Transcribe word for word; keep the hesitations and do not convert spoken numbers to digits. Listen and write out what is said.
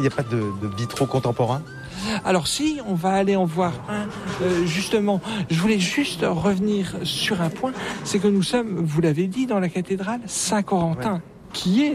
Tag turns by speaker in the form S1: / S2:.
S1: Il n'y a pas de, de vitraux contemporains?
S2: Alors si, on va aller en voir un, euh, justement. Je voulais juste revenir sur un point, c'est que nous sommes, vous l'avez dit, dans la cathédrale Saint-Corentin, ouais. qui est